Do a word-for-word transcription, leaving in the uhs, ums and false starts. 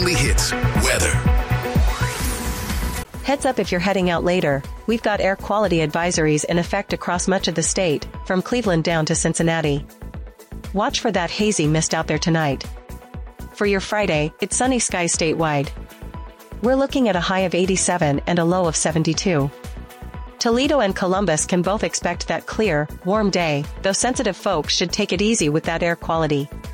Weekly Hits weather. Heads up if you're heading out later, we've got air quality advisories in effect across much of the state, from Cleveland down to Cincinnati. Watch for that hazy mist out there tonight. For your Friday, it's sunny skies statewide. We're looking at a high of eighty-seven and a low of seventy-two. Toledo and Columbus can both expect that clear, warm day, though sensitive folks should take it easy with that air quality.